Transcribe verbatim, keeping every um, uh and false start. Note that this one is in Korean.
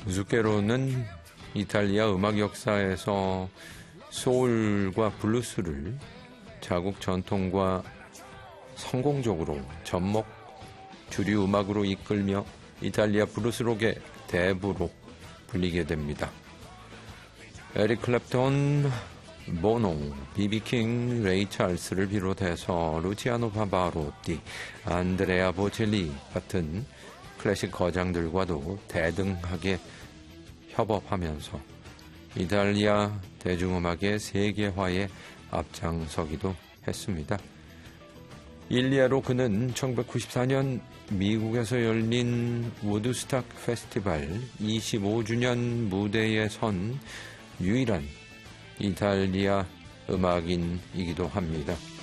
zucchero는 이탈리아 음악 역사에서 소울과 블루스를 자국 전통과 성공적으로 접목 주류 음악으로 이끌며 이탈리아 블루스록의 대부로 불리게 됩니다. 에릭 클랩톤, 보노, 비비킹, 레이 찰스를 비롯해서 루치아노 파바로티, 안드레아 보첼리 같은 클래식 거장들과도 대등하게 협업하면서 이탈리아 대중음악의 세계화에 앞장서기도 했습니다. 일례로 그는 천구백구십사 년 미국에서 열린 우드스탁 페스티벌 이십오 주년 무대에 선 유일한 이탈리아 음악인이기도 합니다.